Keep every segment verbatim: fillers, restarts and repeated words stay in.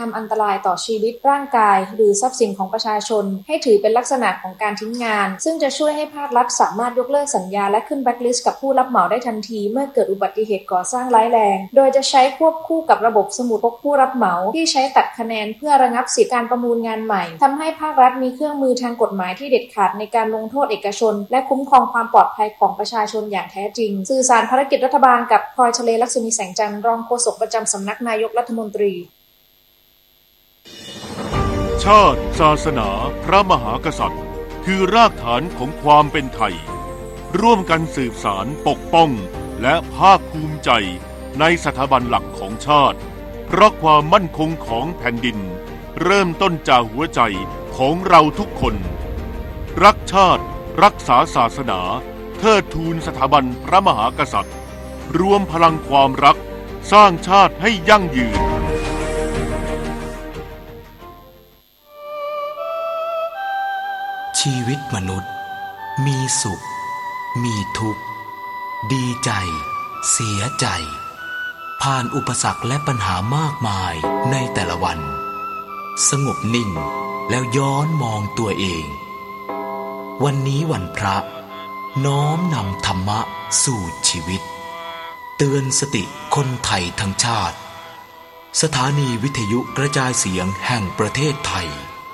ำอันตรายต่อชีวิตร่างกายหรือทรัพย์สินของประชาชนให้ถือเป็นลักษณะของการทิ้งงานซึ่งจะช่วยให้ภาครัฐสามารถยกเลิกสัญญาและขึ้นแบล็คลิสต์กับผู้รับเหมาได้ทันทีเมื่อเกิดอุบัติเหตุก่อสร้างร้ายแรงโดยจะใช้ควบคู่กับระบบสมุดพกผู้รับเหมาที่ใช้ตัดคะแนนเพื่อระงับสิทธิการประมูลงานใหม่ทำให้ภาครัฐมีเครื่องมือทางกฎหมายที่เด็ดขาดในการลงโทษเอกชนและคุ้มครองความปลอดภัยของประชาชนอย่างแท้จริงสื่อสารภารกิจรัฐบาลกับพลอยทะเลลักษมีแสงจันทร์รองโฆษกประจำสำนักนายกรัฐมนตรีชาติศาสนาพระมหากษัตริย์คือรากฐานของความเป็นไทยร่วมกันสืบสานปกป้องและภาคภูมิใจในสถาบันหลักของชาติเพราะความมั่นคงของแผ่นดินเริ่มต้นจากหัวใจของเราทุกคนรักชาติรักษาศาสนาเทิดทูนสถาบันพระมหากษัตริย์รวมพลังความรักสร้างชาติให้ยั่งยืนชีวิตมนุษย์มีสุขมีทุกข์ดีใจเสียใจผ่านอุปสรรคและปัญหามากมายในแต่ละวันสงบนิ่งแล้วย้อนมองตัวเองวันนี้วันพระน้อมนำธรรมะสู่ชีวิตเตือนสติคนไทยทั้งชาติสถานีวิทยุกระจายเสียงแห่งประเทศไทย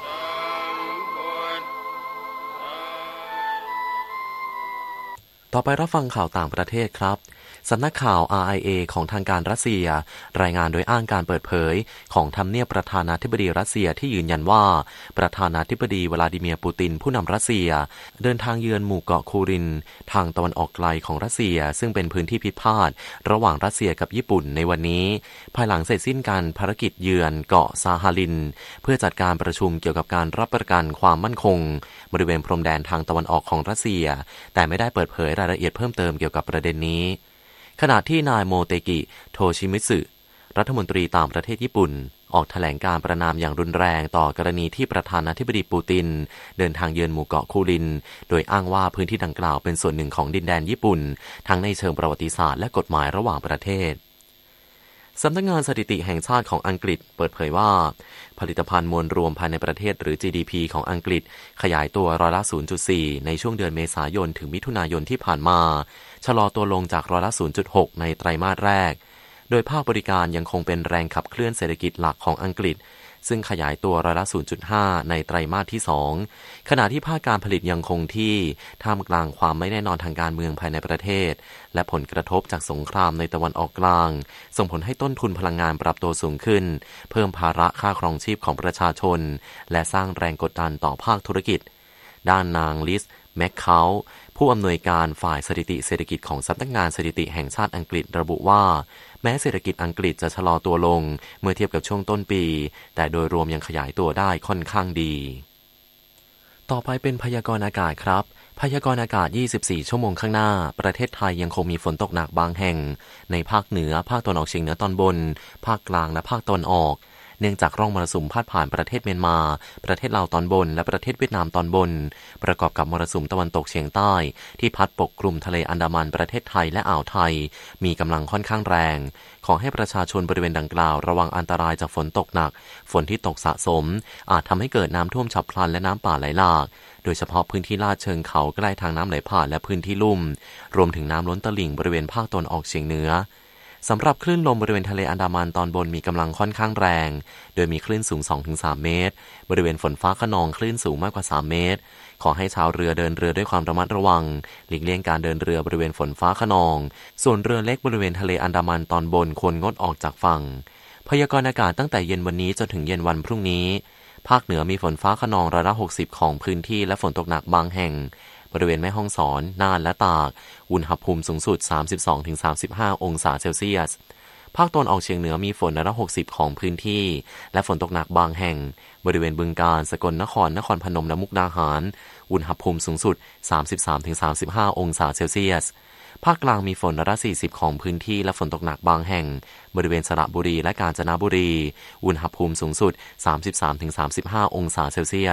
ต่อไปรับฟังข่าวต่างประเทศครับสำนักข่าว อาร์ ไอ เอ ของทางการรัสเซียรายงานโดยอ้างการเปิดเผยของทำเนียบประธานาธิบดีรัสเซียที่ยืนยันว่าประธานาธิบดีวลาดิเมียร์ปูตินผู้นำรัสเซียเดินทางเยือนหมู่เกาะคูรินทางตะวันออกไกลของรัสเซียซึ่งเป็นพื้นที่พิพาทระหว่างรัสเซียกับญี่ปุ่นในวันนี้ภายหลังเสร็จสิ้นการภารกิจเยือนเกาะซาฮาลินเพื่อจัดการประชุมเกี่ยวกับการรับประกันความมั่นคงบริเวณพรมแดนทางตะวันออกของรัสเซียแต่ไม่ได้เปิดเผยรายละเอียดเพิ่มเติมเกี่ยวกับประเด็นนี้ขณะที่นายโมเตกิโทชิมิสึรัฐมนตรีต่างประเทศญี่ปุ่นออกแถลงการประณามอย่างรุนแรงต่อกรณีที่ประธานาธิบดีปูตินเดินทางเยือนหมู่เกาะคูรินโดยอ้างว่าพื้นที่ดังกล่าวเป็นส่วนหนึ่งของดินแดนญี่ปุ่นทั้งในเชิงประวัติศาสตร์และกฎหมายระหว่างประเทศสำนักงานสถิติแห่งชาติของอังกฤษเปิดเผยว่าผลิตภัณฑ์มวลรวมภายในประเทศหรือ จี ดี พี ของอังกฤษขยายตัวร้อยละ ศูนย์จุดสี่ ในช่วงเดือนเมษายนถึงมิถุนายนที่ผ่านมาชะลอตัวลงจากร้อยละ ศูนย์จุดหก ในไตรมาสแรกโดยภาคบริการยังคงเป็นแรงขับเคลื่อนเศรษฐกิจหลักของอังกฤษซึ่งขยายตัวร้อยละ ศูนย์จุดห้า ในไตรมาสที่สองขณะที่ภาคการผลิตยังคงที่ท่ามกลางความไม่แน่นอนทางการเมืองภายในประเทศและผลกระทบจากสงครามในตะวันออกกลางส่งผลให้ต้นทุนพลังงานปรับตัวสูงขึ้นเพิ่มภาระค่าครองชีพของประชาชนและสร้างแรงกดดันต่อภาคธุรกิจด้านนางลิสแมคเคาท์ผู้อำนวยการฝ่ายสถิติเศรษฐกิจของสำนักงานสถิติแห่งชาติอังกฤษระบุว่าแม้เศรษฐกิจอังกฤษจะชะลอตัวลงเมื่อเทียบกับช่วงต้นปีแต่โดยรวมยังขยายตัวได้ค่อนข้างดีต่อไปเป็นพยากรณ์อากาศครับพยากรณ์อากาศยี่สิบสี่ชั่วโมงข้างหน้าประเทศไทยยังคงมีฝนตกหนักบางแห่งในภาคเหนือภาคตะวันออกเฉียงเหนือตอนบนภาคกลางและภาคตะวันออกเนื่องจากร่องมรสุมพาดผ่านประเทศเมียนมาประเทศลาวตอนบนและประเทศเวียดนามตอนบนประกอบกับมรสุมตะวันตกเฉียงใต้ที่พัดปกคลุมทะเลอันดามันประเทศไทยและอ่าวไทยมีกำลังค่อนข้างแรงขอให้ประชาชนบริเวณดังกล่าวระวังอันตรายจากฝนตกหนักฝนที่ตกสะสมอาจทำให้เกิดน้ำท่วมฉับพลันและน้ำป่าไหลหลากโดยเฉพาะพื้นที่ลาดเชิงเขาใกล้ทางน้ำไหลผ่านและพื้นที่ลุ่มรวมถึงน้ำล้นตลิ่งบริเวณภาคตะวันออกเฉียงเหนือสำหรับคลื่นลมบริเวณทะเลอันดามันตอนบนมีกำลังค่อนข้างแรงโดยมีคลื่นสูง สองถึงสาม เมตรบริเวณฝนฟ้าคะนองคลื่นสูงมากกว่าสามเมตรขอให้ชาวเรือเดินเรือด้วยความระมัดระวังหลีกเลี่ยงการเดินเรือบริเวณฝนฟ้าคะนองส่วนเรือเล็กบริเวณทะเลอันดามันตอนบนควรงดออกจากฝั่งพยากรณ์อากาศตั้งแต่เย็นวันนี้จนถึงเย็นวันพรุ่งนี้ภาคเหนือมีฝนฟ้าคะนองร้อยละหกสิบของพื้นที่และฝนตกหนักบางแห่งบริเวณแม่ฮ่องสอนน่านและตากอุณหภูมิสูงสุด สามสิบสองถึงสามสิบห้า องศาเซลเซียสภาคตะวันออกเฉียงเหนือมีฝนร้อยละหกสิบของพื้นที่และฝนตกหนักบางแห่งบริเวณบึงกาฬสกลนครนครพนมและมุกดาหารอุณหภูมิสูงสุด สามสิบสามถึงสามสิบห้า องศาเซลเซียสภาคกลางมีฝนร้อยละสี่สิบของพื้นที่และฝนตกหนักบางแห่งบริเวณสระบุรีและกาญจนบุรีอุณหภูมิสูงสุด สามสิบสามถึงสามสิบห้า องศาเซลเซียส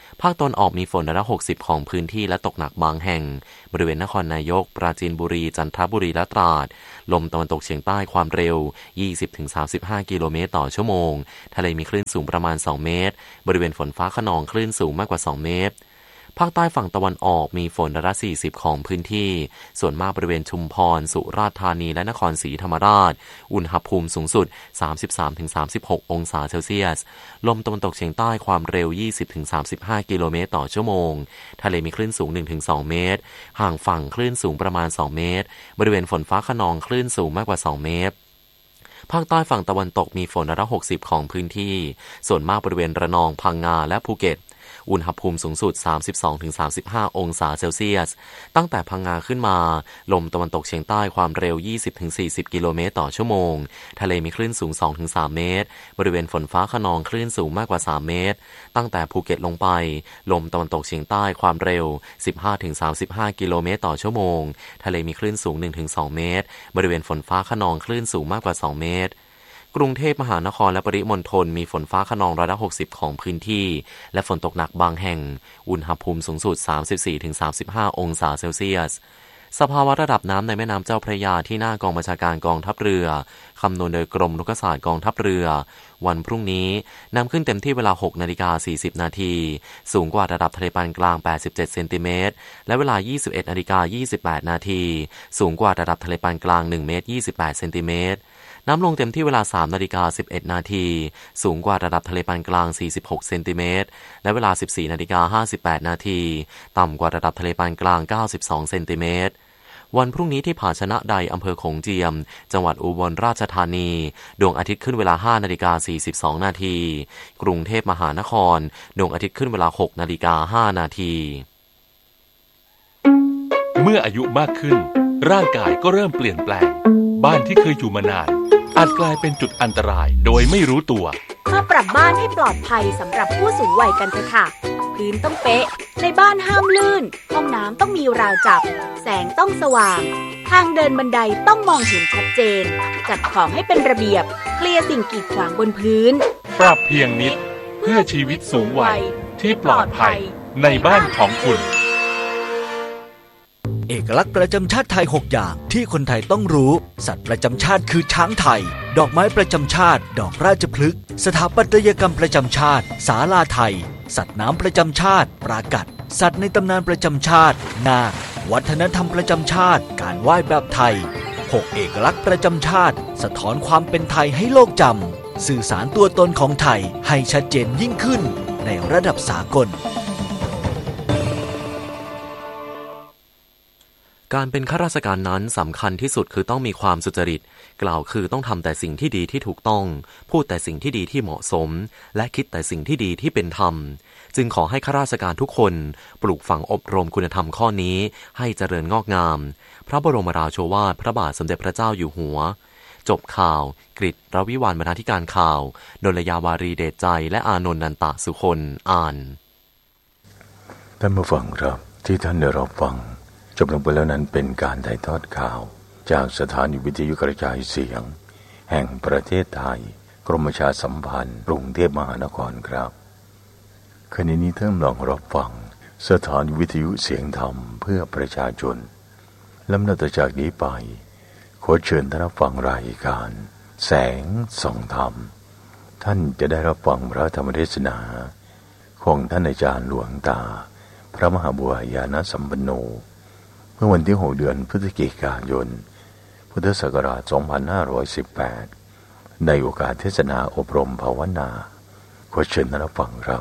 ภาคตะวันออกมีฝนร้อยละหกสิบของพื้นที่และตกหนักบางแห่งบริเวณนครนายกปราจีนบุรีจันทบุรีและตราดลมตะวันตกเฉียงใต้ความเร็ว ยี่สิบถึงสามสิบห้า กิโลเมตรต่อชั่วโมงทะเลมีคลื่นสูงประมาณสองเมตรบริเวณฝนฟ้าคะนองคลื่นสูงมากกว่าสองเมตรภาคใต้ฝั่งตะวันออกมีฝนร้อยละสี่สิบของพื้นที่ส่วนมากบริเวณชุมพรสุราษฎร์ธานีและนครศรีธรรมราชอุณหภูมิสูงสุด สามสิบสามถึงสามสิบหก องศาเซลเซียสลมตะวันตกเฉียงใต้ความเร็ว ยี่สิบถึงสามสิบห้า กิโลเมตรต่อชั่วโมงทะเลมีคลื่นสูง หนึ่งถึงสอง เมตรห่างฝั่งคลื่นสูงประมาณสองเมตรบริเวณฝนฟ้าคะนองคลื่นสูงมากกว่าสองเมตรภาคใต้ฝั่งตะวันตกมีฝนร้อยละหกสิบของพื้นที่ส่วนมากบริเวณระนองพังงาและภูเก็ตอุณหภูมิสูงสุด สามสิบสองถึงสามสิบห้า องศาเซลเซียสตั้งแต่พังงาขึ้นมาลมตะวันตกเฉียงใต้ความเร็ว ยี่สิบถึงสี่สิบ กิโลเมตรต่อชั่วโมงทะเลมีคลื่นสูง สองถึงสาม เมตรบริเวณฝนฟ้าคะนองคลื่นสูงมากกว่าสามเมตรตั้งแต่ภูเก็ตลงไปลมตะวันตกเฉียงใต้ความเร็ว สิบห้าถึงสามสิบห้า กิโลเมตรต่อชั่วโมงทะเลมีคลื่นสูง หนึ่งถึงสอง เมตรบริเวณฝนฟ้าคะนองคลื่นสูงมากกว่าสองเมตรกรุงเทพมหานครและปริมณฑลมีฝนฟ้าคะนองร้อยละหกสิบของพื้นที่และฝนตกหนักบางแห่งอุณหภูมิสูงสุด สามสิบสี่ถึงสามสิบห้า องศาเซลเซียสสภาวะระดับน้ำในแม่น้ำเจ้าพระยาที่หน้ากองบัญชาการกองทัพเรือคำนวณโดยกรมรุกขศาสตร์กองทัพเรือวันพรุ่งนี้น้ำขึ้นเต็มที่เวลา หกนาฬิกาสี่สิบ นาทีสูงกว่าระดับทะเลปานกลางแปดสิบเจ็ดเซนติเมตรและเวลา ยี่สิบเอ็ดนาฬิกายี่สิบแปด นาทีสูงกว่าระดับทะเลปานกลางหนึ่งเมตรยี่สิบแปดเซนติเมตรน้ำลงเต็มที่เวลา สามนาฬิกาสิบเอ็ด นาทีสูงกว่าระดับทะเลปานกลางสี่สิบหกเซนติเมตรและเวลา สิบสี่นาฬิกาห้าสิบแปด นาทีต่ำกว่าระดับทะเลปานกลางเก้าสิบสองเซนติเมตรวันพรุ่งนี้ที่ผาชนะใดอำเภอโขงเจียมจังหวัดอุบลราชธานีดวงอาทิตย์ขึ้นเวลา ห้านาฬิกาสี่สิบสอง นาทีกรุงเทพมหานครดวงอาทิตย์ขึ้นเวลา หกนาฬิกาห้า นาทีเมื่ออายุมากขึ้นร่างกายก็เริ่มเปลี่ยนแปลงบ้านที่เคยอยู่มานานอาจกลายเป็นจุดอันตรายโดยไม่รู้ตัวมาปรับบ้านให้ปลอดภัยสำหรับผู้สูงวัยกันเถอะค่ะพื้นต้องเป๊ะในบ้านห้ามลื่นห้องน้ำต้องมีราวจับแสงต้องสว่างทางเดินบันไดต้องมองเห็นชัดเจนจัดของให้เป็นระเบียบเคลียร์สิ่งกีดขวางบนพื้นปรับเพียงนิดเพื่อชีวิตสูงวัยที่ปลอดภัยในบ้านของคุณเอกลักษณ์ประจำชาติไทยหกอย่างที่คนไทยต้องรู้สัตว์ประจำชาติคือช้างไทยดอกไม้ประจำชาติดอกราชพฤกษ์สถาปัตยกรรมประจำชาติศาลาไทยสัตว์น้ำประจำชาติปรากัดสัตว์ในตำนานประจำชาตินาควัฒนธรรมประจำชาติการไหว้แบบไทยหกเอกลักษณ์ประจำชาติสะท้อนความเป็นไทยให้โลกจำสื่อสารตัวตนของไทยให้ชัดเจนยิ่งขึ้นในระดับสากลการเป็นข้าราชการนั้นสำคัญที่สุดคือต้องมีความสุจริตกล่าวคือต้องทำแต่สิ่งที่ดีที่ถูกต้องพูดแต่สิ่งที่ดีที่เหมาะสมและคิดแต่สิ่งที่ดีที่เป็นธรรมจึงขอให้ข้าราชการทุกคนปลูกฝังอบรมคุณธรรมข้อนี้ให้เจริญงอกงามพระบรมราโชวาทพระบาทสมเด็จพระเจ้าอยู่หัวจบข่าวกฤษรวิวรรณบรรณาธิการข่าวดลยาวารีเดชใจและอานนท์นันตะสุคนอ่านท่านผู้ฟังครับที่ท่านได้รับฟังจบลงไปแล้วนั้นเป็นการถ่ายทอดข่าวจากสถานีวิทยุกระจายเสียงแห่งประเทศไทยกรมประชาสัมพันธ์กรุงเทพมหานครครับขณะนี้ท่านลองรับฟังสถานีวิทยุเสียงธรรมเพื่อประชาชนลำดับต่อจากนี้ไปขอเชิญท่านรับฟังรายการแสงส่องธรรมท่านจะได้รับฟังพระธรรมเทศนาของท่านอาจารย์หลวงตาพระมหาบัวญาณสัมปันโนเมื่อวันที่หกเดือนพฤศจิกายนพุทธศักราชสองพันห้าร้อยสิบแปดในโอกาสเทศนาอบรมภาวนาขอเชิญท่านรับฟังครับ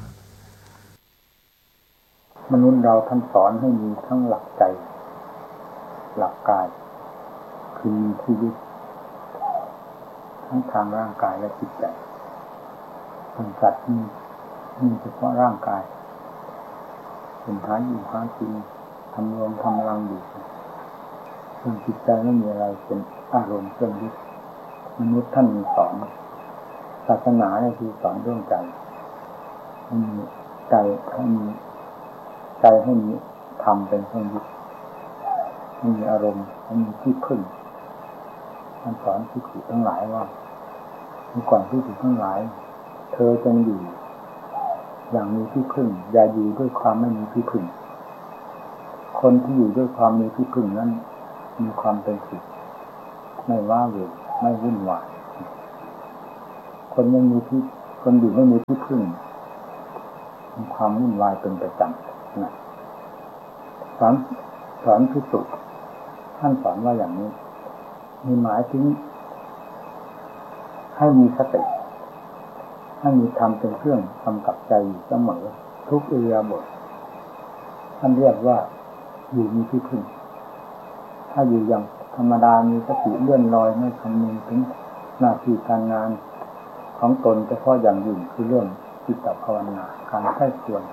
มนุษย์เราท่านสอนให้มีทั้งหลักใจหลักกายคือมีชีวิตทั้งทางร่างกายและจิตใจคนสัตว์มีมีเฉพาะร่างกายเป็นฐานอยู่หากินทำรวมทำรังอยู่ส่วนจิตใจไม่มีอะไรเป็นอารมณ์เครื่องยึดมนุษย์ท่านมีสอนศาสนาเนี่ยคือสอนเรื่องใจให้มีใจให้มีใจให้มีธรรมเป็นเครื่องยึดให้มีอารมณ์ให้มีที่พึ่งท่านสอนภิกษุทั้งหลายว่าเมื่อก่อนภิกษุทั้งหลายเธอจงอยู่อย่างมีที่พึ่งอย่าอยู่ด้วยความไม่มีที่พึ่งคนที่อยู่ด้วยความมีที่พึ่งนั้นมีความเป็นสุขไม่ว้าเหวไม่วุ่นวายคนไม่มีที่คนอยู่ไม่มีที่พึ่งมีความวุ่นวายเป็นประจำนะสอนสอนภิกษุท่านสอนว่าอย่างนี้มีหมายถึงให้มีสติให้มีธรรมเป็นเครื่องกำกับใจอยู่เสมอทุกอิริยาบถท่านเรียกว่าอยู่มีที่พึ่งถ้าอยู่อย่างธรรมดามีสติเลื่อนลอยไม่คำนึงถึงหน้าที่การงานของตนเฉพาะอย่างยิ่งคือเรื่องจิตภาวนาการใคร่ครวญ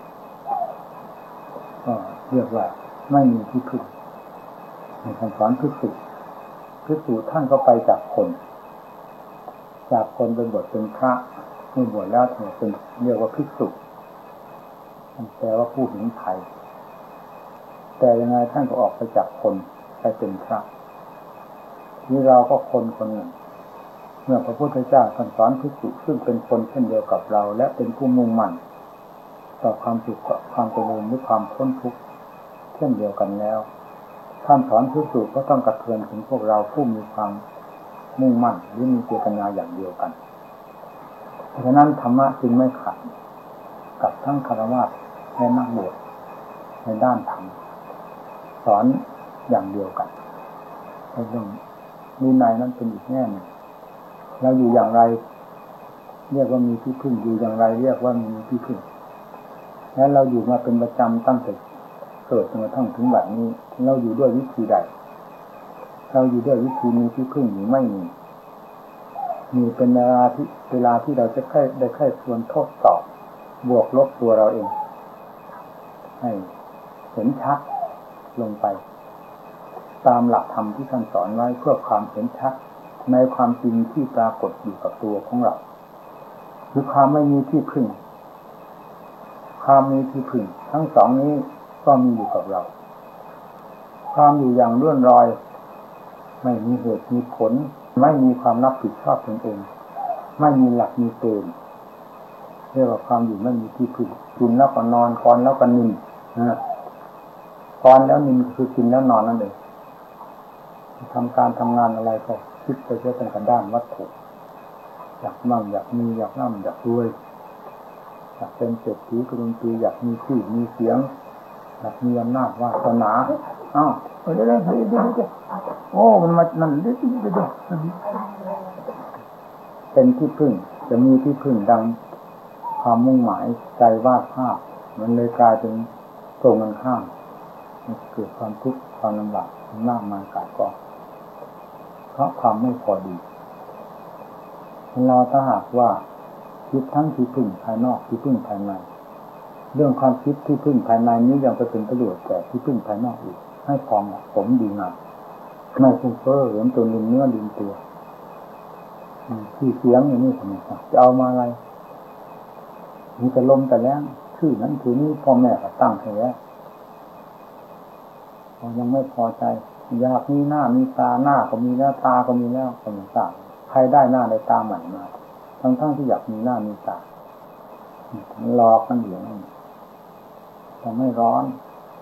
ก็เรียกว่าไม่มีที่พึ่งในคำสอนภิกษุภิกษุท่านก็ไปจากคนจากคนเป็นบวชเป็นพระเมื่อบวชแล้วถึงเป็นเรียกว่าภิกษุแปลว่าผู้เห็นภัยแต่ยังไงท่านก็ออกไปจากคนไปเป็นพระนี่เราก็คนคนหนึ่งเมื่อพระพุทธเจ้าท่านสอนภิกษุซึ่งเป็นคนเช่นเดียวกับเราและเป็นผู้มุ่งมั่นต่อความสุขความเจริญหรือความพ้นทุกข์เช่นเดียวกันแล้วท่านสอนภิกษุก็ต้องกระเทือนถึงพวกเราผู้มีความมุ่งมั่นหรือมีเจตนาอย่างเดียวกันเพราะฉะนั้นธรรมะจึงไม่ขัดกับทั้งฆราวาสและนักบวชในด้านธรรมสอนอย่างเดียวกันเรื่องวินัยนั้นเป็นอีกแง่หนึ่งเราอยู่อย่างไรเรียกว่ามีที่พึ่งอยู่อย่างไรเรียกว่ามีที่พึ่งและเราอยู่มาเป็นประจำตั้งแต่เกิดจนกระทั่งถึงบัดนี้เราอยู่ด้วยวิธีใดเราอยู่ด้วยวิธีมีที่พึ่งหรือไม่มีมีเป็นเวลาที่เวลาที่เราจะค่อยได้ค่อยควรทดสอบบวกลบตัวเราเองให้เห็นชัดลงไปตามหลักธรรมที่ท่านสอนไว้เพื่อความเห็นชัดในความจริงที่ปรากฏอยู่กับตัวของเราคือความไม่มีที่พึ่งความมีที่พึ่งทั้งสองนี้ก็มีอยู่กับเราความอยู่อย่างเลื่อนลอยไม่มีเหตุมีผลไม่มีความรับผิดชอบตนเองไม่มีหลักมีเกณฑ์เรียกว่าความอยู่ไม่มีที่พึ่งกินแล้วก็นอนกอนแล้วก็นิ่มนะกอนแล้วนิ่มคือกินแล้วนอนนั่นเองทำการทำงานอะไรก็คิดไปเพื่อเป็นกันด้านวัตถุอยากมั่งอยากมีอยากร่ำอยากรวยอยากเป็นเศรษฐีกรุงศรีอยากมีชื่อมีเสียงอยากมีอำนาจวาสนาอ้าวเดี๋ยวเดี๋ยวเดี๋ยวเดี๋ยวโอ้มันมานั่นเดี๋ยวเดี๋ยวเดี๋ยวเป็นที่พึ่งจะมีที่พึ่งดังความมุ่งหมายใจวาดภาพมันเลยกลายเป็นตรงกันข้ามเกิดความทุกข์ความลำบากมากมายกายกองเพราะความไม่พอดีเราถ้าหากว่าคิดทั้งที่พึ่งภายนอกที่พึ่งภายในเรื่องความคิดที่พึ่งภายในนี้ยังไปเป็นประโยชน์แต่ที่พึ่งภายนอกอีกให้พอเหมาะสมดีงามไม่ฟุ้งเฟ้อเหมือนตัวลืมเนื้อลืมตัวที่เสียงอย่างนี้ทำไมจะเอามาอะไรมีแต่ลมแต่แรงชื่อนั้นคือนี้พ่อแม่ก็ตั้งให้แล้วยังไม่พอใจอยากมีหน้ามีตาหน้าก็มีแล้วตาก็มีแล้วก็มีตาใครได้หน้าได้ตาใหม่มาทั้งๆที่อยากมีหน้ามีตาหลอกกันอยู่นั่นทำให้ร้อน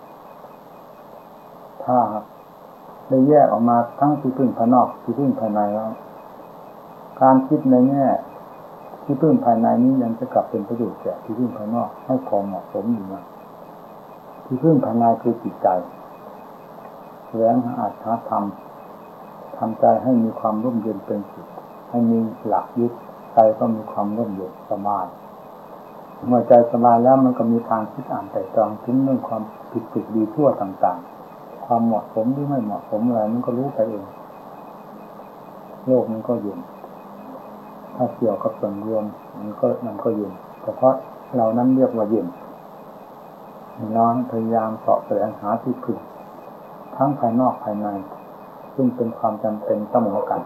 ถ้าได้แยกออกมาทั้งที่พึ่งภายนอกที่พึ่งภายในแล้วการคิดในแง่ที่พึ่งภายในนี้ยังจะกลับเป็นประโยชน์แก่ที่พึ่งภายนอกให้พอเหมาะสมดีนะที่พึ่งภายในคือจิตใจแสวงหาอัตถธรรมทำใจให้มีความร่มเย็นเป็นสุขให้มีหลักยึดใจก็มีความร่มเย็นสบายเมื่อใจสบายแล้วมันก็มีทางคิดอ่านแต่จองถึงเรื่องความผิดถูกดีชั่วต่างๆความเหมาะสมหรือไม่เหมาะสมอะไรมันก็รู้ไปเองโลกมันก็เย็นถ้าเกี่ยวกับส่วนรวมมันก็มันก็เย็นเฉพาะเรานั้นเรียกว่าเย็นน้องพยายามเสาะแสวงหาที่พึ่งทั้งภายนอกภายในซึ่งเป็นความจำเป็นเสมอกัน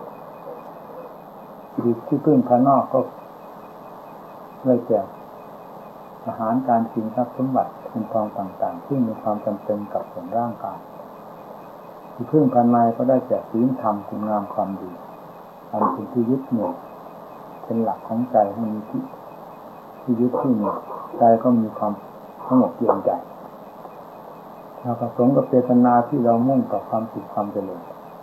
ที่พึ่งภายนอกก็ได้แก่อาหารการกินทรัพย์สมบัติเงินทองต่างๆซึ่งมีความจำเป็นกับส่วนร่างกายที่พึ่งภายในก็ได้แก่ศีลธรรมคุณงามความดีอันเป็นที่ยึดเหนี่ยวเป็นหลักของใจให้มีที่ที่ยึดที่เหนี่ยวใจก็มีความสงบเย็นใจเราผสมกับเจตนาที่เรามุ่งต่อความสุขความเจริญ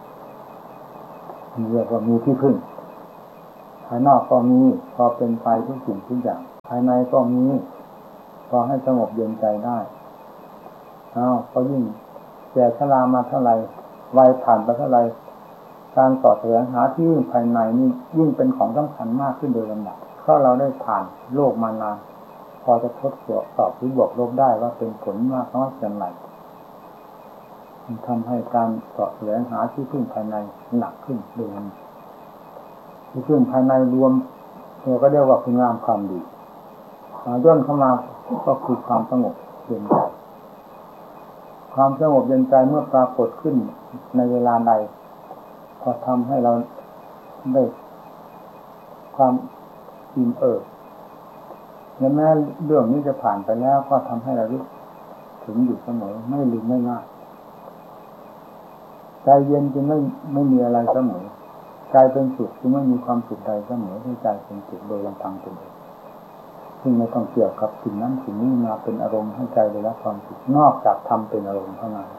เรียกว่ามีที่พึ่งภายนอกก็มีพอเป็นไปทุกสิ่งทุกอย่างภายในก็มีพอให้สงบเย็นใจได้อ้าวก็ยิ่งแก่ชรามาเท่าไรวัยผ่านไปเท่าไรการต่อแสวงหาที่ยิ่งภายในนี่ยิ่งเป็นของสำคัญมากขึ้นโดยลำดับเพราะเราได้ผ่านโลกมานานพอจะทดสอบหรือบวกลบได้ว่าเป็นผลมากน้อยเพียงไรมันทำให้การต่อแสวงหาที่พึ่งภายในหนักขึ้นโดยลำดับที่พึ่งภายในรวมเราก็เรียกว่าคุณงามความดีย่นเข้ามาก็คือความสงบเย็นใจความสงบเย็นใจเมื่อปรากฏขึ้นในเวลาใดก็ทำให้เราได้ความอิ่มเอิบและแม้เรื่องนี้จะผ่านไปแล้วก็ทำให้เรารู้ถึงอยู่เสมอไม่ลืมไม่ง่ายใจเย็นจึงไม่ไม่มีอะไรเสมอใจเป็นสุขจึงไม่มีความสุขใดเสมอให้ใจเป็นสุขโดยลำพังตนเองซึ่งไม่ต้องเกี่ยวกับสิ่งนั้นสิ่งนี้มาเป็นอารมณ์ให้ใจได้รับความสุขนอกจากทำเป็นอารมณ์เท่านั้น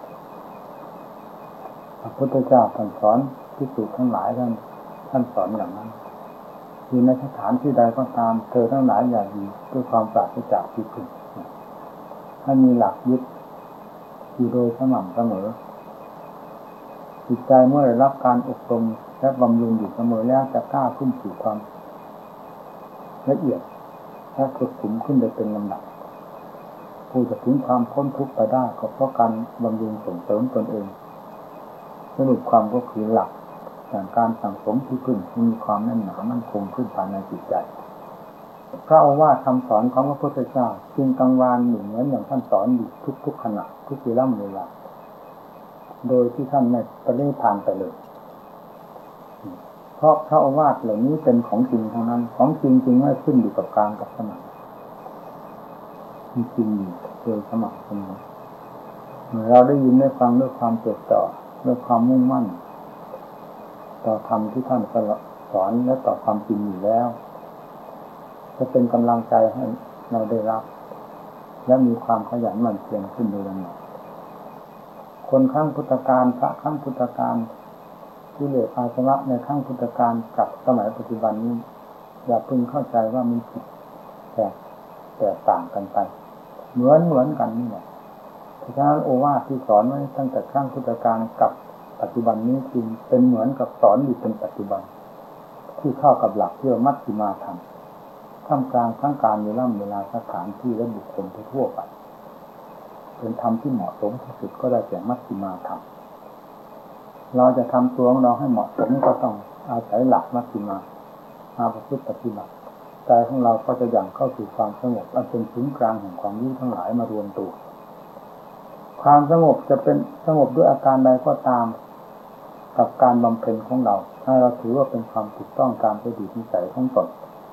พระพุทธเจ้าท่านสอนภิกษุทั้งหลายท่านท่านสอนอย่างนั้นอยู่ในสถานที่ใดก็ตามเธอทั้งหลายอย่าอยู่ด้วยความปราศจากที่พึ่งให้มีหลักยึดอยู่โดยสม่ำเสมอจิตใจเมื่อได้รับการอบรมและบำรุงอยู่เสมอแล้วจะกล้าขึ้นสู่ความละเอียดและสุขุมขึ้นโดยเป็นลำดับผู้จะถึงความพ้นทุกข์ไปได้ก็เพราะการบำรุงส่งเสริมตนเองสรุปความก็คือหลักอย่างการสั่งสมที่พึ่งที่มีความแน่นหนามั่นคงขึ้นภายในจิตใจพระโอวาทคำสอนของพระพุทธเจ้าจึงกังวานอยู่เหมือนอย่างท่านสอนอยู่ทุกๆขณะทุกเวลาเวลาโดยที่ท่านไม่ปฏิทานไปเลยเพราะพระโอวาทเหล่านี้เป็นของจริงทั้งนั้นของจริงจริงไม่ขึ้นอยู่กับการกับสมัยมีจริงโดยสมัยเสมอเมื่อเราได้ยินได้ฟังด้วยความจดจ่อด้วยความมุ่งมั่นต่อธรรมที่ท่านสอนและต่อความจริงอยู่แล้วจะเป็นกำลังใจให้เราได้รับและมีความขยันหมั่นเพียรขึ้นโดยลำดับคนข้างพุทธกาลพระข้างพุทธกาลที่เหลืออาสวะในข้างพุทธกาลกับสมัยปัจจุบันนี้อย่าพึงเข้าใจว่ามีผิดแต่แตกต่างกันไปเหมือนเหมือนกันนี่แหละเพราะฉะนั้นโอวาทที่สอนไว้ตั้งแต่ข้างพุทธกาลกับปัจจุบันนี้จริงเป็นเหมือนกับสอนอยู่เป็นปัจจุบันที่เข้ากับหลักที่มัชฌิมาธรรมท่ามกลางทั้งการเวลาเวลาสถานที่และบุคคลทั่วไปเป็นธรรมที่เหมาะสมที่สุดก็ได้แก่มัชฌิมาธรรมเราจะทำตัวของเราให้เหมาะสมก็ต้องอาศัยหลักมัชฌิมามาประพฤติปฏิบัติใจของเราก็จะยังเข้าสู่ความสงบอันเป็นศูนย์กลางแห่งความรู้ทั้งหลายมารวมตัวความสงบจะเป็นสงบด้วยอาการใดก็ตามกับการบำเพ็ญของเราให้เราถือว่าเป็นความถูกต้องตามประดิษฐ์นิสัยของตน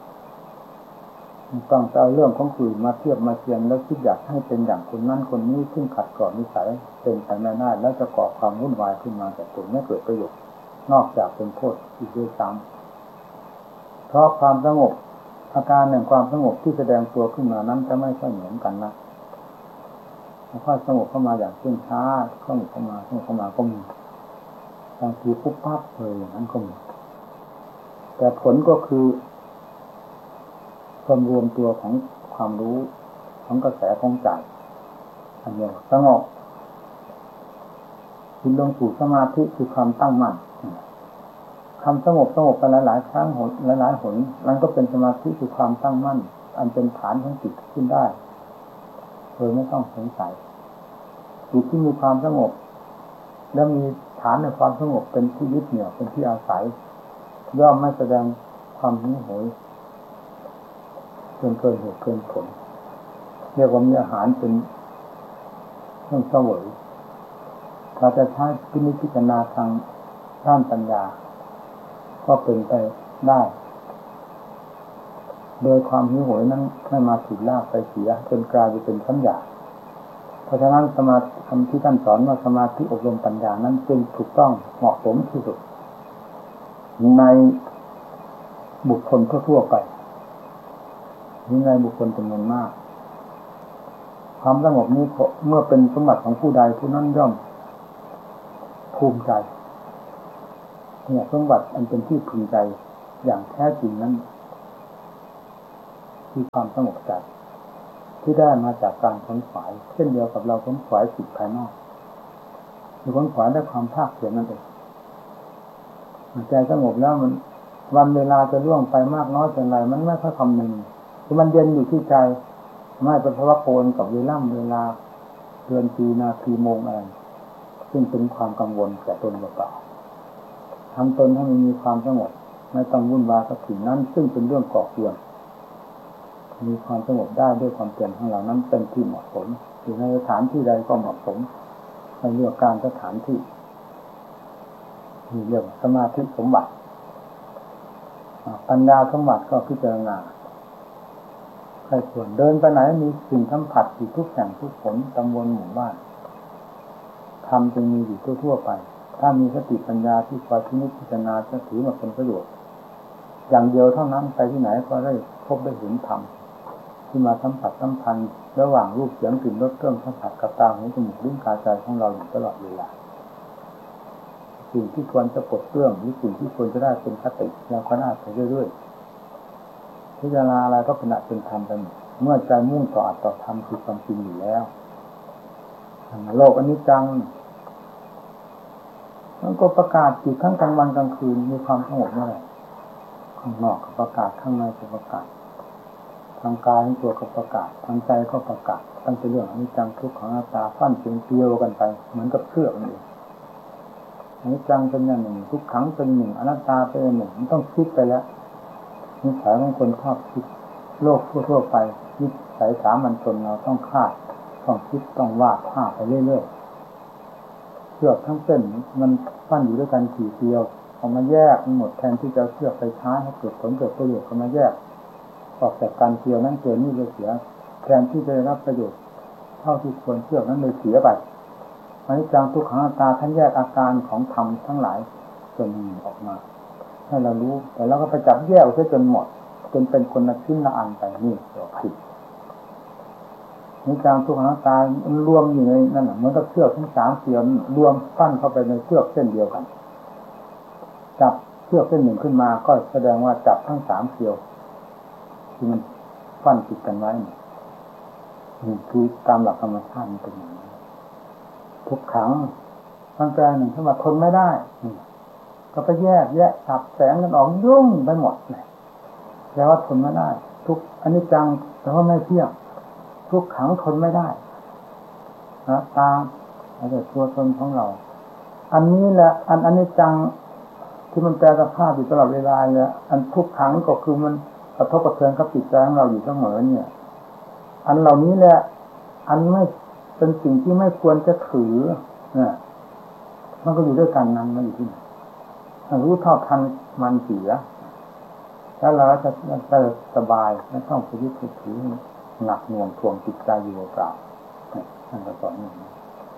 ไม่ต้องเอาเรื่องของคนอื่นมาเทียบมาเทียงแล้วคิดอยากให้เป็นอย่างคนนั้นคนนี้ซึ่งขัดก่อนนิสัยเป็นไปไม่ได้แล้วจะก่อความวุ่นวายขึ้นมาแต่ตัวไม่เกิดประโยชน์นอกจากเป็นโทษอีกด้วยซ้ำเพราะความสงบอาการแห่งความสงบที่แสดงตัวขึ้นมานั้นจะไม่ค่อยเหมือนกันนะค่อยสงบเข้ามาอย่างเชื่องช้าสงบเข้ามาสงบเข้ามาก็มีบางทีปุ๊บปั๊บเลยอย่างนั้นก็มีแต่ผลก็คือความรวมตัวของความรู้ของกระแสของใจอันเดียวสงบจิตลงสู่สมาธิคือความตั้งมั่นคำสงบสงบกันหลายๆครั้งหนหลายๆหนมันก็เป็นสมาธิคือความตั้งมั่นอันเป็นฐานของจิตขึ้นได้โดยไม่ต้องสงสัยจิตที่มีความสงบและมีฐานในความสงบเป็นที่ยึดเหนี่ยวเป็นที่อาศัยย่อมไม่แสดงความหิวโหยเกินเกินเหตุเกินผลเรียกว่ามีอาหารเป็นเครื่องเสวยเราจะใช้พินิจพิจารณาทางด้านปัญญาก็เป็นไปได้ โดยความหิวโหยนั้นไม่มาถูกลากไปเสียจนกลายเป็นสัญญาเพราะฉะนั้นสมาธิคำที่ท่านสอนว่าสมาธิอบรมปัญญานั้นจึงถูกต้องเหมาะสมที่สุดในบุคคลทั่วๆไปมีในบุคคลจำนวนมากความสงบนี้เมื่อเป็นสมบัติของผู้ใดผู้นั้นย่อมภูมิใจเนี่ยสมบัติอันเป็นที่พึงใจอย่างแท้จริงนั้นคือความสงบใจที่ได้มาจากการขนขวายเช่นเดียวกับเราขนขวายสิ่งภายนอกหรือขนขวายด้วยความภาคเพียรนั่นเองใจสงบแล้วมันวันเวลาจะล่วงไปมากน้อยเป็นไรมันไม่ค่อยคำนึงคือมันเย็นอยู่ที่ใจไม่เป็นเพราะว่าโกนกับเวลาเวลาเดือนปีนาทีโมงอะไรซึ่งเป็นความกังวลแก่ตนเปล่าทำตนให้มันมีความสงบไม่ต้องวุ่นวายกับสิ่งนั้นซึ่งเป็นเรื่องก่อเกิดมีความสงบได้ด้วยความเพียรของเรานั้นเป็นที่เหมาะสมอยู่ในสถานที่ใดก็เหมาะสมในเรื่องการสถานที่มีเรื่องสมาธิสมบัติปัญญาสมบัติก็พิจารณาใครส่วนเดินไปไหนมีสิ่งสัมผัสอยู่ทุกแห่งทุกผลตำบลหมู่บ้านธรรมจึงมีอยู่ทั่วๆไปถ้ามีสติปัญญาที่คอยพิจารณาจะถือมาเป็นประโยชน์อย่างเดียวเท่านั้นไปที่ไหนก็ได้พบได้เห็นธรรมที่มาสัมผัสสัมพันธ์ระหว่างรูปเสียงกลิ่นรสเครื่องสัมผัสกับตาหูจมูกลิ้นกายใจของเราอยู่ตลอดเวลาสิ่งที่ควรจะปลดเปลื้องหรือสิ่งที่ควรจะได้เป็นคติแล้วก็น่าไปเรื่อยๆพิจารณาอะไรก็เป็นอัตเป็นธรรมไปหมดเมื่อใจมุ่งต่ออัตต่อธรรมคือความจริงอยู่แล้วโลกอนิจจังมันก็ประกาศอยู่ทั้งกลางวันกลางคืนมีความสงบเมื่อไหร่ข้างนอกก็ประกาศข้างในก็ประกาศทางกายทั้งตัวก็ประกาศทางใจก็ประกาศตั้งแต่เรื่องอนิจจังทุกขังอนัตตาฟั่นเกลียวกันไปเหมือนกับเชือกนั่นเองอนิจจังเป็นอย่างหนึ่งทุกขังเป็นหนึ่งอนัตตาเป็นหนึ่งมันต้องคิดไปแล้วนิสัยของคนชอบคิดโลกทั่วๆไปนิสัยสามัญชนเราต้องคาดต้องคิดต้องวาดภาพไปเรื่อยๆเชือกทั้งเส้นมันฟั่นอยู่ด้วยกันทีเดียวเอามาแยกมันหมดแทนที่จะเชือกไปใช้ให้เกิดผลเกิดประโยชน์ก็มาแยกออกจากการเกี่ยวนั่นเกี่ยวนี่เลยเสียแทนที่จะได้รับประโยชน์เท่าที่ควรเชือกนั้นเลยเสียไปอนิจจังทุกขังอนัตตาท่านแยกอาการของธรรมทั้งหลายส่วนหนึ่งออกมาให้เรารู้แต่เราก็ไปจับแยกเสียจนหมดจนเป็นคนละชิ้นละอันไปนี่เราผิดอนิจจังทุกขังอนัตตารวมอยู่ในนั่นแหละเหมือนกับเชือกทั้งสามเสียนรวมปั้นเข้าไปในเชือกเส้นเดียวกันจับเชือกเส้นหนึ่งขึ้นมาก็แสดงว่าจับทั้งสามเสียวที่มันฟันติดกันไว้นี่คือตามหลักธรรมชาติมันเป็นอย่างนี้ทุกขังมันแปลหนึ่งขึ้นมาทนไม่ได้ก็ไปแยกแยะสับแสงกันออกยุ่งไปหมดเลยแปลว่าทนไม่ได้ทุกอนิจจังแต่ว่าไม่เที่ยงทุกขังทนไม่ได้นะตาอะไรตัวตนของเราอันนี้แหละอันอนิจจังที่มันแปลสภาพอยู่ตลอดเวลาเนี่ยอันทุกขังก็คือมันกระทบกระเทือนกับจิตใจของเราอยู่เสมอเนี่ยอันเหล่านี้แหละอันไม่เป็นสิ่งที่ไม่ควรจะถือเนี่ยมันก็อยู่ด้วยกันนั้นมันอยู่ที่ไหนรู้เท่าทันมันเสียแล้วเราจะจะสบายไม่ต้องไปยึดถือหนักหน่วงทวงจิตใจอยู่เปล่าท่านก็สอนอย่างนี้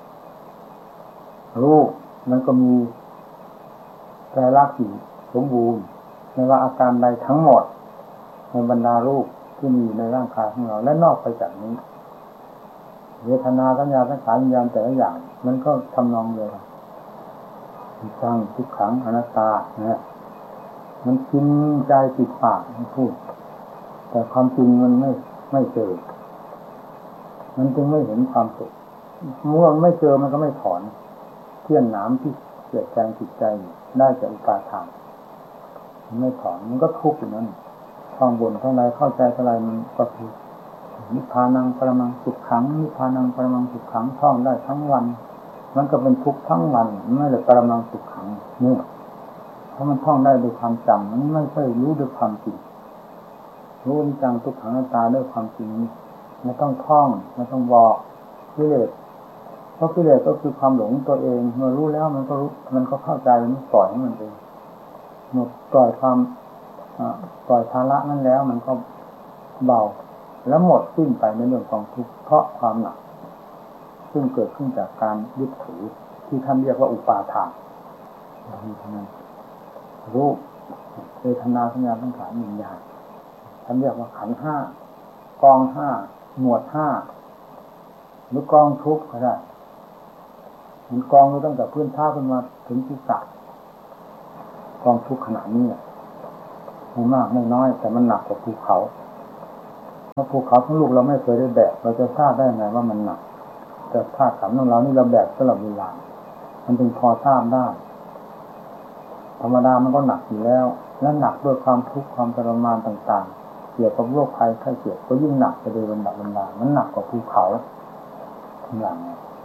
รู้มันก็มีใจรักอยู่สมบูรณ์ไม่ว่าอาการใดทั้งหมดในบรรดารูปที่มีในร่างกายของเราและนอกไปจากนี้เวทนาสัญญาสังขารวิญญาณแต่ละอย่างมันก็ทำนองเดียวกันสร้างทุกขังอนัตตาเนี่ยมันกินใจติดปากมันพูดแต่ความจริงมันไม่ไม่เจอมันจึงไม่เห็นความสุขเมื่อไม่เจอมันก็ไม่ถอนเที่ยนหนามที่เกิดแรงจิตใจได้จากอุปาทานมันไม่ถอนมันก็ทุกข์อยู่นั้นท่องบนเท่าไรเข้าใจเท่าไรมันก็คือนิพพานังปรมังสุขขังนิพพานังปรมังสุขขังท่องได้ทั้งวันมันก็เป็นทุกข์ทั้งวันไม่ได้ปรมังสุขขังนี่เพราะมันท่องได้ด้วยความจำมันไม่ใช่รู้ด้วยความจริงรู้อนิจจังทุกขังอนัตตาด้วยความจริงไม่ต้องท่องไม่ต้องบอกกิเลสเพราะกิเลสก็คือความหลงตัวเองเมื่อรู้แล้วมันก็รู้มันก็เข้าใจมันปล่อยให้มันเองหมดปล่อยความปล่อยภาระนั้นแล้วมันก็เบาแล้วหมดสิ้นไปในเรื่องของทุกข์เพราะความหนักซึ่งเกิดขึ้นจากการยึดถือที่ท่านเรียกว่าอุปาทานมีเท่านั้นรูปเวทนาสัญญาสังขารวิญญาณท่านเรียกว่าขันธ์ห้ากองห้าหมวดห้าหรือกองทุกข์ก็ได้มันกองตั้งแต่พื้นท่าขึ้นมาถึงศีรษะกองทุกข์ขนาดนี้ไม่มากไม่น้อยแต่มันหนักกว่าภูเขาเพราะภูเขาทั้งลูกเราไม่เคยได้แบกเราจะทราบได้ไงว่ามันหนักแต่ธาตุขันธ์ของเรานี่เราแบกตลอดเวลามันจึงพอทราบได้ธรรมดามันก็หนักอยู่แล้วและหนักด้วยความทุกข์ความทรมานต่างๆเกี่ยวกับโรคภัยไข้เจ็บก็ยิ่งหนักไปโดยลำดับลำดามันหนักกว่าภูเขาทั้งหลัง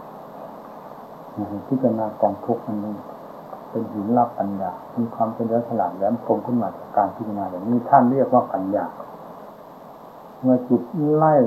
ที่จะมากองทุกข์มันเป็นหินรับปัญญามีความเป็นเรื่องฉลาดแหลมคมขึ้นมาจากการพิจารณาอย่างนี้ท่านเรียกว่าปัญญาเมื่อจิตไล่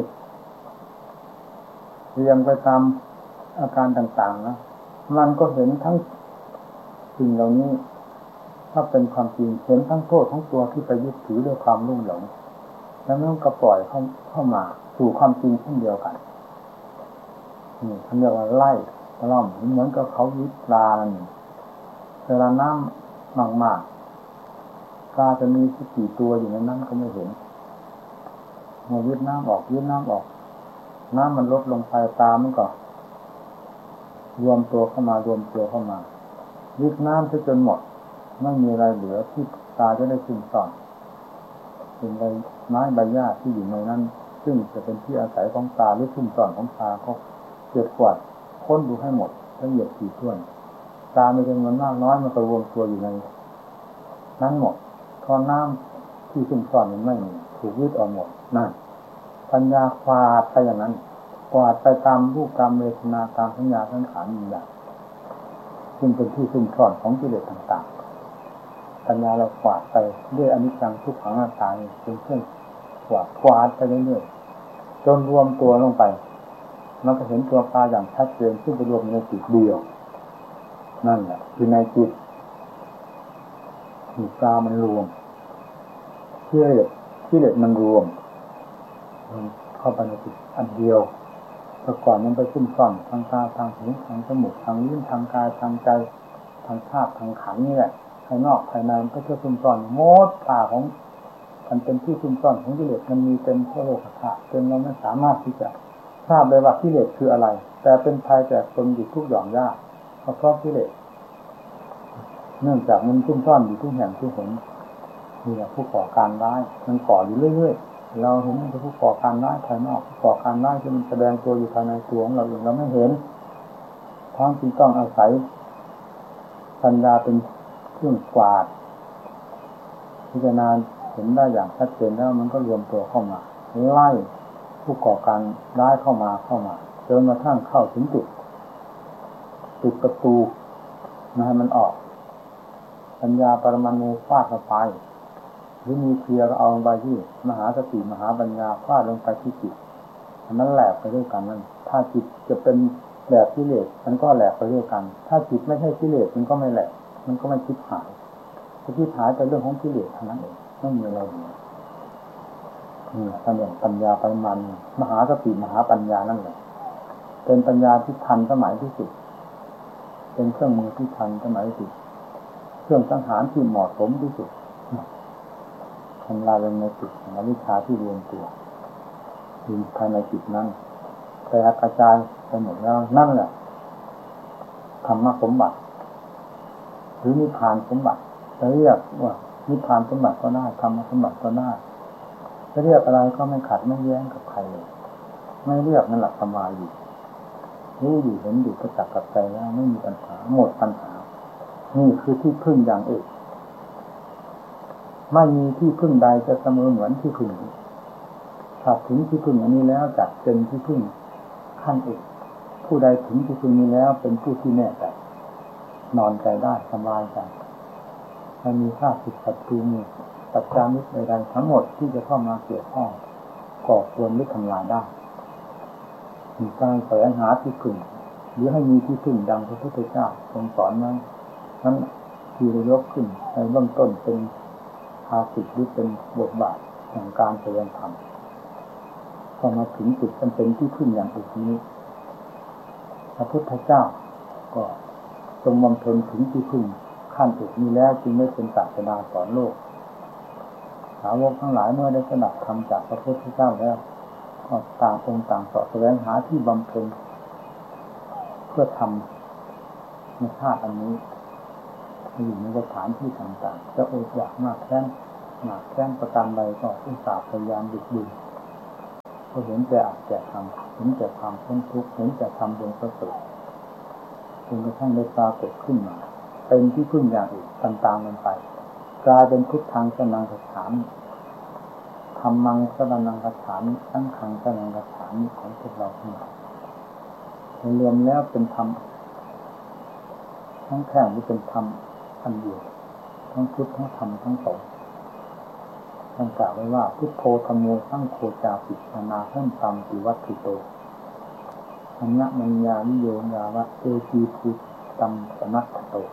เรียงไปตามอาการต่างๆนะมันก็เห็นทั้งสิ่งเหล่านี้ถ้าเป็นความจริงเห็นทั้งโทษทั้งตัวที่ไปยึดถือด้วยความรุ่มหลงแล้วมันก็ปล่อยเข้าเข้ามาสู่ความจริงเช่นเดียวกันนี่ท่านเรียกว่าไล่ตล่อมเหมือนกับเขายึดปลาเวลาน้ำมากๆปลาจะมีสักกี่ตัวอยู่ในนั้นก็ไม่เห็นเมื่อยึดน้ำออกยึดน้ำออกน้ำมันลดลงไปปลามันก็รวมตัวเข้ามารวมตัวเข้ามายึดน้ำจนหมดไม่มีอะไรเหลือที่ปลาจะได้ซึมซ่อนเป็นใบไม้ใบหญ้าที่อยู่ในนั้นซึ่งจะเป็นที่อาศัยของปลาหรือซึมซ่อนของปลาก็เกิดกวาดค้นดูให้หมดละเอียดถี่ถ้วนปลาไม่จำนวนมากน้อยมันก็รวมตัวอยู่ในนั้นหมดพอน้ำที่ซึมซ่อนมันไม่มีถูกยึดออกหมดนั่นปัญญาควาดไปอย่างนั้นกวาดไปตามรูปตามเวทนาตามสัญญาสังขารมีอย่างซึ่งเป็นที่ซึมซ่อนของกิเลสต่างๆปัญญาเรากวาดไปด้วยอนิจจังทุกขังอนัตตาเป็นเครื่องกวาดกวาดไปเรื่อยๆจนรวมตัวลงไปมันก็เห็นตัวปลาอย่างชัดเจนซึ่งไปรวมในจิตเดียวนั่นแหละคือในจิตจิตปลามันรวมกิเลสกิเลสมันรวมมันเข้าไปในจิตอันเดียวแต่ก่อนมันไปซุ่มซ่อนทางตาทางหูทางจมูกทางลิ้นทางกายทางใจทางธาตุทางขันธ์นี่แหละภายนอกภายในมันก็จะซุ่มซ่อนโมดป่าของมันเป็นที่ซุ่มซ่อนของกิเลสมันมีเต็มทั่วโลกธาตุจนเราไม่สามารถที่จะทราบเลยว่ากิเลสคืออะไรแต่เป็นภัยแก่ตนอยู่ทุกหย่อมย่าเพราะกิเลสเนื่องจากมันซุ่มซ่อนอยู่ทุกแห่งทุกหนนี่แหละผู้ก่อการร้ายมันก่ออยู่เรื่อยๆเราเห็นมันเป็นผู้ก่อการร้ายภายนอกผู้ก่อการร้ายที่มันแสดงตัวอยู่ภายในตัวของเราเองเราไม่เห็นทั้งที่ต้องอาศัยปัญญาเป็นเครื่องกวาดพิจารณาเห็นได้อย่างชัดเจนแล้วมันก็รวมตัวเข้ามาไล่ผู้ก่อการร้ายเข้ามาเข้ามาจนกระทั่งเข้าถึงจุดปิดประตูไม่ให้มันออกปัญญาปรมาณูฟาดเข้าไปหรือมีเคลียร์เอาลงไปที่มหาสติมหาปัญญาฟาดลงไปที่จิตมันแหลกไปด้วยกันนั่นถ้าจิตจะเป็นแหลกกิเลสมันก็แหลกไปด้วยกันถ้าจิตไม่ใช่กิเลสมันก็ไม่แหลกมันก็ไม่คิดหายถ้าคิดหายเป็นเรื่องของกิเลสเท่านั้นเองไม่มีอะไรเลยนี่ท่านเรียกปัญญาปรมาณูมหาสติมหาปัญญานั่นแหละเป็นปัญญาที่ทันสมัยที่สุดเป็นเครื่องมือที่ทันสมัยที่สุดเครื่องสังหารที่เหมาะสมที่สุดทำลายลงในจิตของอวิชชาที่รวมตัวอยู่ภายในจิตนั้นแต่กระจายไปหมดแล้วนั่นแหละธรรมสมบัติหรือนิพพานสมบัติจะเรียกว่านิพพานสมบัติก็ได้ธรรมสมบัติก็ได้จะเรียกอะไรก็ไม่ขัดไม่แย้งกับใครเลยไม่เรียกนั่นแหละสมาธิรู้อยู่เห็นอยู่ประจักษ์กับใจแล้วไม่มีปัญหาหมดปัญหานี่คือที่พึ่งอย่างเอกไม่มีที่พึ่งใดจะเสมอเหมือนที่พึ่งถ้าถึงที่พึ่งอันนี้แล้วจัดเป็นที่พึ่งขั้นเอกผู้ใดถึงที่พึ่งนี้แล้วเป็นผู้ที่แน่ใจนอนใจได้สบายใจไม่มีข้าศึกศัตรูมีปัจจามิตรใดๆทั้งหมดที่จะเข้ามาเกี่ยวข้องก่อควรหรือทำลายได้มีการแสวงหาที่พึ่งหรือให้มีที่พึ่งดังพระพุทธเจ้าทรงสอนนั้นนั้นที่ได้ยกขึ้นในเบื้องต้นเป็นภาสิทธิ์หรือเป็นบทบาทแห่งการแสดงธรรมพอมาถึงจุดมันเป็นที่พึ่งอย่างอื่นนี้พระพุทธเจ้าก็ทรงบำเพ็ญถึงที่พึ่งขั้นอื่นนี้แล้วจึงไม่เป็นศาสดาสอนโลกสาวกทั้งหลายเมื่อได้สดับธรรมจากพระพุทธเจ้าแล้วก็ต่างองค์ต่างเสาะแสวงหาที่บำเพ็ญเพื่อทำในชาติอันนี้อยู่ในสถานที่ต่างๆจะอดอยากมากแค้นหนักแค้นประการใดก็อุตส่าห์พยายามดึกดื่นก็เห็นแต่อาจแต่ทำเห็นแต่ความพ้นทุกข์เห็นแต่ทำดวงประเสริฐจนกระทั่งได้ปรากฏขึ้นมาเป็นที่พึ่งอย่างอื่นต่างๆกันไปกลายเป็นพุทธังสรณังคัจฉามิธัมมังสรณังคัจฉามิสังฆังสรณังคัจฉามิของพวกเราทั้งหลายรวมแล้วเป็นธรรมทั้งแท่งที่เป็นธรรมอันเดียวทั้งพุทธทั้งธรรมทั้งสองท่านกล่าวไว้ว่าพุทโธธัมโมสังโฆจาปินานาเพิ่มธรรมติวัตถิโตอัญญมัญญาวิโยญาวะเอจีภูตัมปนัตถโต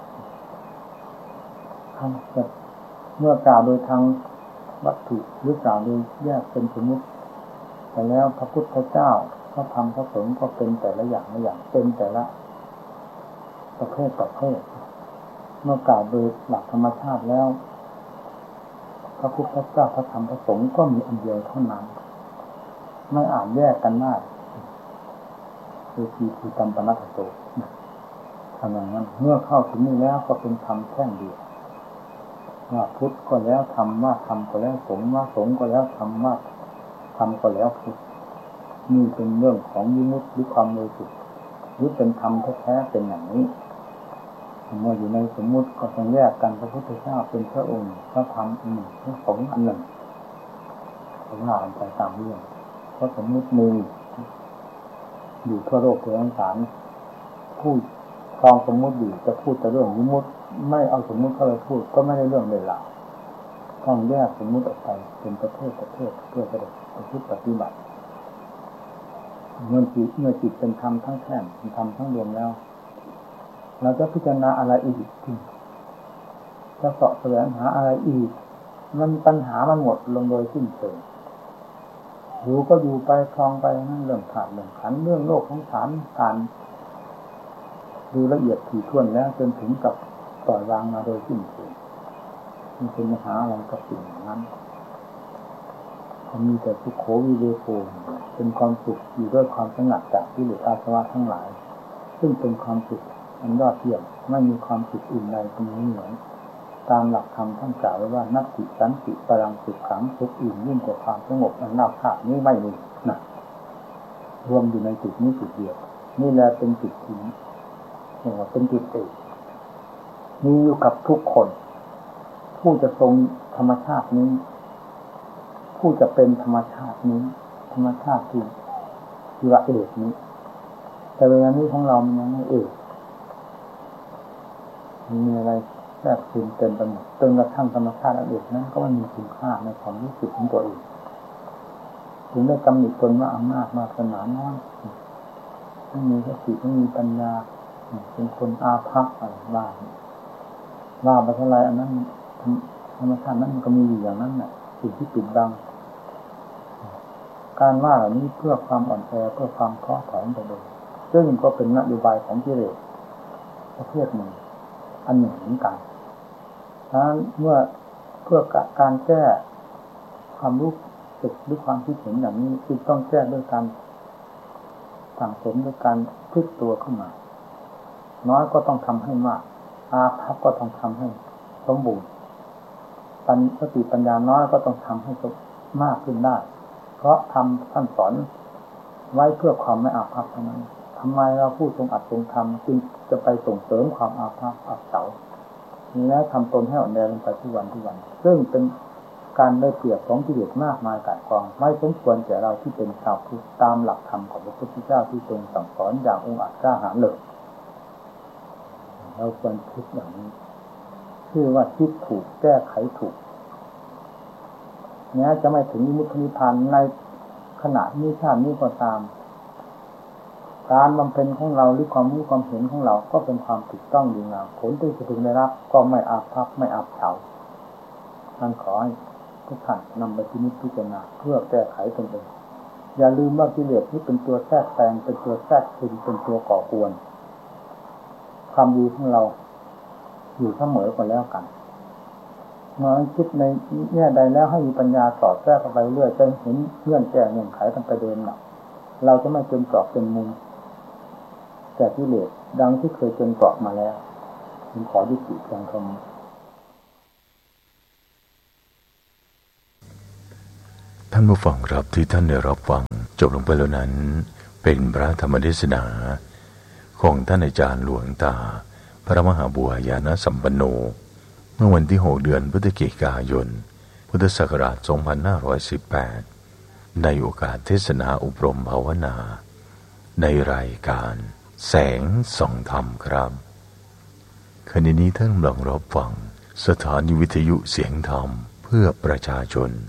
ท่านจะเมื่อกล่าวโดยทางวัตถุหรือกล่าวโดยแยกเป็นสมมุติแต่แล้วพระพุทธเจ้าพระธรรมพระสงฆ์ก็เป็นแต่ละอย่างละอย่างเป็นแต่ละประเภทประเภทเมื่อกล่าวโดยหลักธรรมชาติแล้วพระพุทธเจ้าพระธรรมพระสงฆ์ก็มีอันเดียวเท่านั้นไม่อาจแยกกันได้คือทีคือตัมปนัตโตทำอย่างนั้นเมื่อเข้าถึงนี้แล้วก็เป็นธรรมแท่งเดียวว่าพุทธก็แล้วธรรมว่าธรรมก็แล้วสงฆ์ว่าสงฆ์ก็แล้วธรรมว่าธรรมก็แล้วพุทธนี่เป็นเรื่องของวิมุตติหรือความบริสุทธิ์หรือเป็นธรรมแท้ๆเป็นอย่างนี้เมื่ออยู่ในสมมุติก็ต้องแยกกันพระพุทธเจ้าเป็นพระองค์พระธรรมอันหนึ่งพระสงฆ์อันหนึ่งผมอ่านไปตามเรื่องเพราะสมมุติมีอยู่ทั่วโลกทั่วสงสารผู้ครองสมมุติอยู่จะพูดแต่เรื่องวิมุตติไม่เอาสมมุติเข้าไปพูดก็ไม่ได้เรื่องเลยล่ะต้องแยกสมมุติออกไปเป็นประเภทประเภทเพื่อจะได้ประพฤติปฏิบัติเมื่อจิตเมื่อจิตเป็นธรรมทั้งแท่งเป็นธรรมทั้งรวมแล้วเราจะพิจารณาอะไรอีกจะเสาะแสวงหาอะไรอีกมันปัญหามันหมดลงโดยสิ้นเชิงอยู่ก็อยู่ไปคลองไปนั่นเรื่องขาดเรื่องขันเรื่องโลกของฐานการดูละเอียดถี่ถ้วนแล้วจนถึงกับปล่อยวางมาโดยสิ้นเชิงมันเป็นปัญหาอะไรกับสิ่งนั้นมันมีแต่สุขโขวิเวโกเป็นความสุขอยู่ด้วยความสงัดจากกิเลสอาสวะทั้งหลายซึ่งเป็นความสุขอันยอดเยี่ยมไม่มีความสุขอื่นใดตรงนี้เหมือนตามหลักธรรมท่านกล่าวไว้ว่านัตติสันติปรังสุขขังสุขอื่นยิ่งกว่าความสงบอันน่าภาคนี้ไม่มีนะรวมอยู่ในจุดนี้จุดเดียวนี่แหละเป็นจุดที่เรียกว่าเป็นจุดเอกมีอยู่กับทุกคนผู้จะทรงธรรมชาตินี้ผู้จะเป็นธรรมชาตินี้ธรรมชาติที่ที่ว่าเอกนี้แต่เวลานี้ของเรามันยังไม่เอกมีอะไรแทรกซึมเต็มไปหมดจนกระทั่งธรรมชาติอันเอกนั้นก็ไม่มีคุณค่าในความรู้สึกของตัวเองถึงได้กำหนดตนว่าอำนาจมาสนาน้อยไม่มีสติไม่มีปัญญาเป็นคนอาภัพอะไรบ้างว่าไปเท่าไรอันนั้นธรรมชาตินั้นมันก็มีอยู่อย่างนั้นแหละสิ่งที่ปิดบังการว่าเหล่านี้เพื่อความอ่อนแอเพื่อความท้อถอยไปเลยซึ่งก็เป็นนโยบายของกิเลสประเภทหนึ่งอันหนึ่งเหมือนกันฉะนั้นเมื่อเพื่อการแก้ความรู้สึกหรือความคิดเห็นอย่างนี้จึงต้องแก้ด้วยการสั่งสมด้วยการพลิกตัวเข้ามาน้อยก็ต้องทำให้มากอาภัพก็ต้องทำให้สมบูรณ์ปัญสติปัญญาน้อยก็ต้องทำให้มากขึ้นได้เพราะทำท่านสอนไว้เพื่อความไม่อาภัพเท่านั้นทำไมเราผู้ทรงอัดทรงทำจึงจะไปส่งเสริมความอาภัพอับเฉานี้แล้วทำตนให้อ่อนแอลงไปทุกวันทุกวันซึ่งเป็นการได้เปรียบของกิเลสมากมายกายกองไม่สมควรแก่เราที่เป็นชาวพุทธตามหลักธรรมของพระพุทธเจ้าที่ทรงสั่งสอนอย่างองค์อาจกล้าหาญเลยเราควรคิดอย่างนี้ชื่อว่าคิดถูกแก้ไขถูกแม้จะไม่ถึงวิมุตตินิพพานในขณะนี้ชาตินี้ก็ตามการบำเพ็ญของเราหรือความรู้ความเห็นของเราก็เป็นความถูกต้องดีงามผลที่จะพึงได้รับก็ไม่อาภัพไม่อับเฉาท่านขอให้ทุกท่านนำไปพินิจพิจารณาเพื่อแก้ไขตนเองอย่าลืมว่ากิเลสที่เป็นตัวแทรกแซงเป็นตัวแทรกซึมเป็นตัวก่อกวนความดีของเราอยู่เสมอกันแล้วกันน้อยคิดในแง่ใดแล้วให้มีปัญญาสอดแทรกเข้าไปเรื่อยจนเห็นเงื่อนแก้เงื่อนไขกันไปเดินหนักเราจะไม่จนกรอกเป็นมุมแต่ที่เหลือดังที่เคยจนกรอกมาแล้วผมขอยุติเพียงเท่านี้ท่านผู้ฟังครับที่ท่านได้รับฟังจบลงไปแล้วนั้นเป็นพระธรรมเทศนาของท่านอาจารย์หลวงตาพระมหาบัวยานสัมปันโนเมื่อวันที่หกเดือนพฤศจิกายนพุทธศักราชสองพันห้าร้อยสิบแปดในโอกาสเทศนาอบรมภาวนาในรายการแสงส่องธรรมครับขณะนี้ท่านกำลังรับฟังสถานีวิทยุเสียงธรรมเพื่อประชาชน